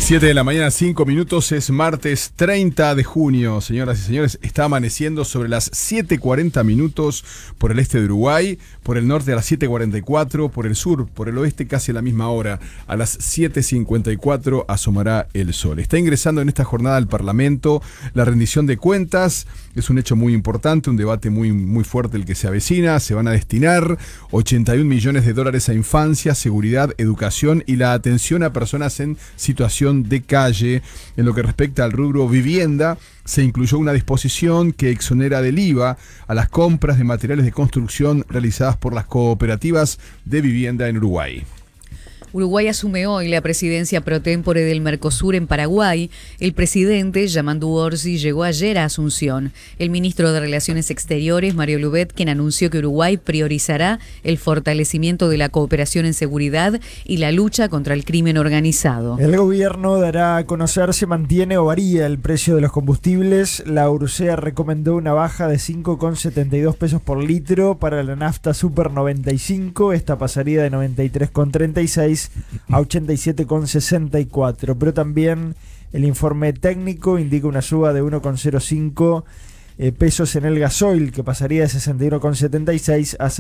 7 de la mañana, 5 minutos, es martes 30 de junio, señoras y señores. Está amaneciendo sobre las 7:40 minutos por el este de Uruguay, por el norte a las 7:44, por el sur, por el oeste casi a la misma hora. A las 7:54 asomará el sol. Está ingresando en esta jornada al Parlamento la rendición de cuentas. Es un hecho muy importante, un debate muy fuerte el que se avecina. Se van a destinar 81 millones de dólares a infancia, seguridad, educación y la atención a personas en situación de calle. En lo que respecta al rubro vivienda, se incluyó una disposición que exonera del IVA a las compras de materiales de construcción realizadas por las cooperativas de vivienda en Uruguay. Uruguay asume hoy la presidencia pro tempore del Mercosur en Paraguay. El presidente, Yamandu Orsi, llegó ayer a Asunción. El ministro de Relaciones Exteriores, Mario Lubetkin, anunció que Uruguay priorizará el fortalecimiento de la cooperación en seguridad y la lucha contra el crimen organizado. El gobierno dará a conocer si mantiene o varía el precio de los combustibles. La URSEA recomendó una baja de 5,72 pesos por litro para la nafta Super 95. Esta pasaría de 93,36 a 87,64, pero también el informe técnico indica una suba de 1,05 pesos en el gasoil, que pasaría de 61,76 a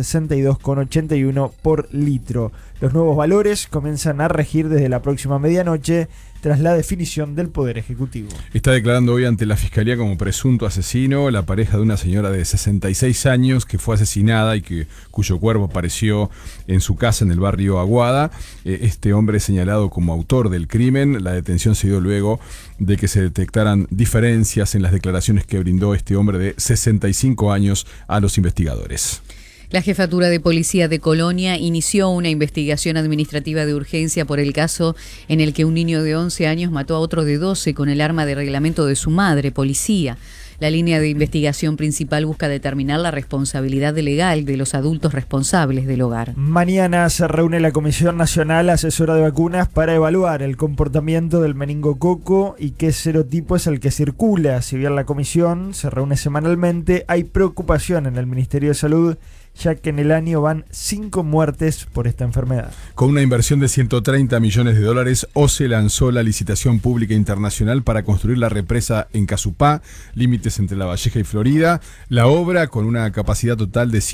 62,81 por litro. Los nuevos valores comienzan a regir desde la próxima medianoche, tras la definición del Poder Ejecutivo. Está declarando hoy ante la Fiscalía como presunto asesino la pareja de una señora de 66 años que fue asesinada y cuyo cuerpo apareció en su casa en el barrio Aguada. Este hombre es señalado como autor del crimen. La detención se dio luego de que se detectaran diferencias en las declaraciones que brindó este hombre de 65 años a los investigadores. La Jefatura de Policía de Colonia inició una investigación administrativa de urgencia por el caso en el que un niño de 11 años mató a otro de 12 con el arma de reglamento de su madre, policía. La línea de investigación principal busca determinar la responsabilidad legal de los adultos responsables del hogar. Mañana se reúne la Comisión Nacional Asesora de Vacunas para evaluar el comportamiento del meningococo y qué serotipo es el que circula. Si bien la comisión se reúne semanalmente, hay preocupación en el Ministerio de Salud, ya que en el año van 5 muertes por esta enfermedad. Con una inversión de 130 millones de dólares, OCE lanzó la licitación pública internacional para construir la represa en Casupá, límites entre La Valleja y Florida. La obra, con una capacidad total de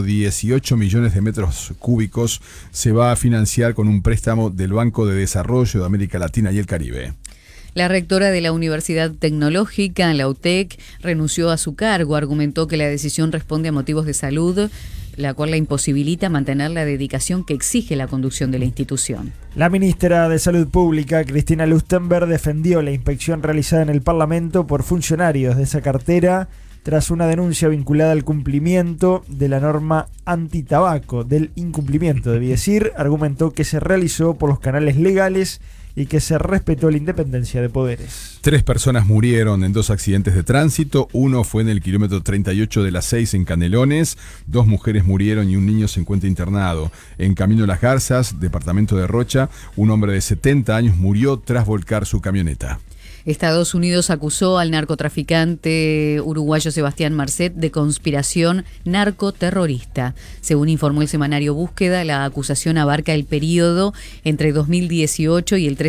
118 millones de metros cúbicos, se va a financiar con un préstamo del Banco de Desarrollo de América Latina y el Caribe. La rectora de la Universidad Tecnológica, la UTEC, renunció a su cargo. Argumentó que la decisión responde a motivos de salud, la cual la imposibilita mantener la dedicación que exige la conducción de la institución. La ministra de Salud Pública, Cristina Lustenberg, defendió la inspección realizada en el Parlamento por funcionarios de esa cartera tras una denuncia vinculada al cumplimiento de la norma antitabaco, del incumplimiento, debí decir. Argumentó que se realizó por los canales legales y que se respetó la independencia de poderes. 3 personas murieron en 2 accidentes de tránsito. Uno fue en el kilómetro 38 de la 6 en Canelones. 2 mujeres murieron y un niño se encuentra internado. En Camino Las Garzas, departamento de Rocha, un hombre de 70 años murió tras volcar su camioneta. Estados Unidos acusó al narcotraficante uruguayo Sebastián Marcet de conspiración narcoterrorista. Según informó el semanario Búsqueda, la acusación abarca el periodo entre 2018 y el 13